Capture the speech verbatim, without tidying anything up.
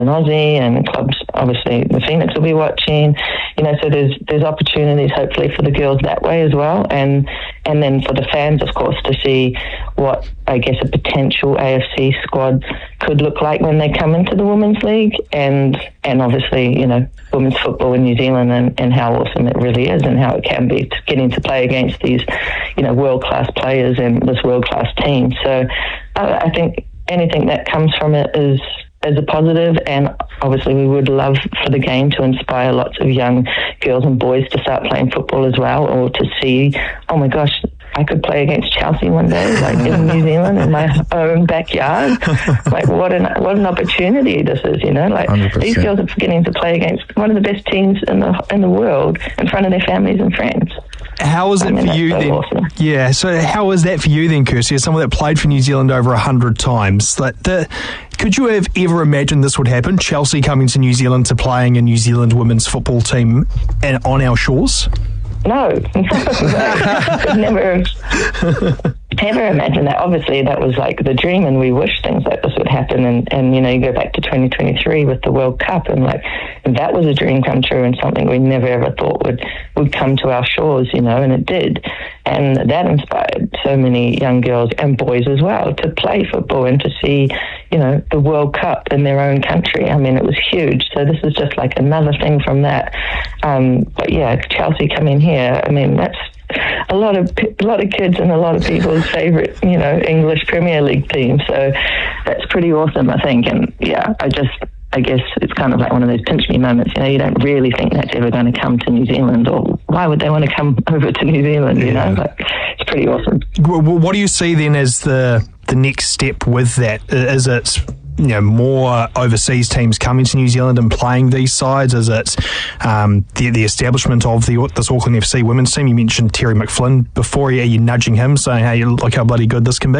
an Aussie, and clubs, obviously the Phoenix will be watching, you know, so there's there's opportunities hopefully for the girls that way as well, and and then for the fans, of course, to see what I guess a potential A F C squad could look like when they come into the Women's League, and and obviously, you know, women's football in New Zealand, and, and how awesome it really is, and how it can be to getting to play against these, you know, world-class players and this world-class team. So I, I think anything that comes from it is as a positive, and obviously we would love for the game to inspire lots of young girls and boys to start playing football as well, or to see, oh my gosh, I could play against Chelsea one day, like in New Zealand, in my own backyard. Like what an what an opportunity this is, you know. Like one hundred percent. These girls are getting to play against one of the best teams in the in the world in front of their families and friends. How is it I mean, for you so then? Awesome. Yeah, so how is that for you then, Kirsty, as someone that played for New Zealand over a hundred times? Like the, could you have ever imagined this would happen? Chelsea coming to New Zealand to playing a New Zealand women's football team and on our shores? No, no, could never, never imagine that. Obviously, that was like the dream, and we wish things like this would happen. And, and you know, you go back to twenty twenty-three with the World Cup, and like and that was a dream come true, and something we never ever thought would would come to our shores, you know, and it did. And that inspired so many young girls and boys as well to play football and to see, you know, the World Cup in their own country. I mean, it was huge. So this is just like another thing from that. Um, but yeah, Chelsea coming here, I mean, that's a lot of a lot of kids and a lot of people's favourite, you know, English Premier League team. So that's pretty awesome, I think. And yeah, I just, I guess it's kind of like one of those pinch me moments. You know, you don't really think that's ever going to come to New Zealand, or why would they want to come over to New Zealand? You yeah. know, like, it's pretty awesome. What do you see then as the the next step with that? Is it, you know, more overseas teams coming to New Zealand and playing these sides? Is it um, the the establishment of the this Auckland F C women's team? You mentioned Terry McFlynn before. Are you nudging him, saying, "Hey, look how bloody good this can be"?